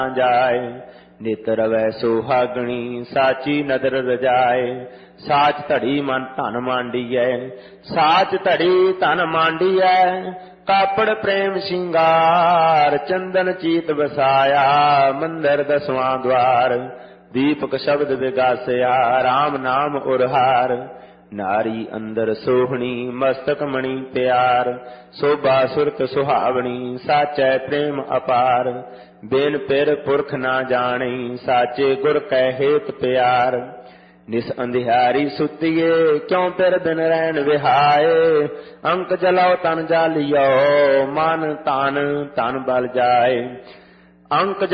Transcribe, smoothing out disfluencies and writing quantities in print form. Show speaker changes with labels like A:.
A: जाय। नित रवै सुहागणी साची नदर रजाए। साच धड़ी मन धन मांडियै, साच धड़ी धन मांडियै। कापड़ प्रेम सिंगार चंदन चीत बसाया। मंदिर दसवां द्वार दीपक शब्द विगासिया। राम नाम उरहार नारी अंदर सोहनी मस्तक मणि प्यार। शोभा सुरत सुहावनी साचै प्रेम अपार। बेन पिर पुरख ना जानी साचे गुर कै हेत प्यार। निस अंधियारी सुतिए क्यों पिर दिन रैन विहाए। अंक जलाओ तन जालियो मन तन तन बल जाए। अंक